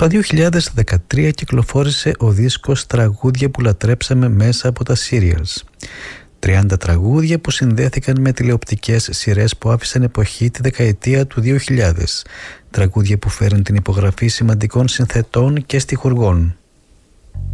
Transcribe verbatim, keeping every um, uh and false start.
Το δύο χιλιάδες δεκατρία κυκλοφόρησε ο δίσκος «Τραγούδια που λατρέψαμε μέσα από τα serials». τριάντα τραγούδια που συνδέθηκαν με τηλεοπτικές σειρές που άφησαν εποχή τη δεκαετία του δύο χιλιάδες. Τραγούδια που φέρουν την υπογραφή σημαντικών συνθετών και στιχουργών.